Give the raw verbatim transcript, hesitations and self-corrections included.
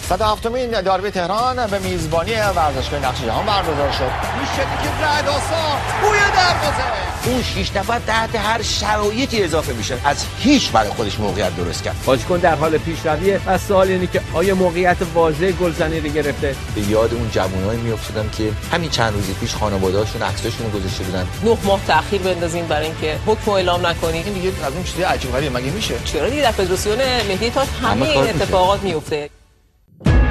صد و هفتمین داربی تهران به میزبانی ورزشگاه نقش جهان برگزار شد. میشه که رد آسا بوی دروازه. اون شش نفر تحت هر شرایطی اضافه میشن، از هیچ برای خودش موقعیت درست کرد. بازیکن در حال پیشرویه و سوال اینه که آیا موقعیت واضح گلزنی رو گرفته؟ به یاد اون جوانایی میافتادم که همین چند روز پیش خانواده‌هاشون عکساشون رو گذاشته بودن. نه ماه تأخیر بندازین برای اینکه حکم اعلام نکنید. این دیگه از اون چیزای عجیب غریبه مگه میشه؟ چرا دیگه در فدراسیون ملی تاج همه این اتفاقات میفته.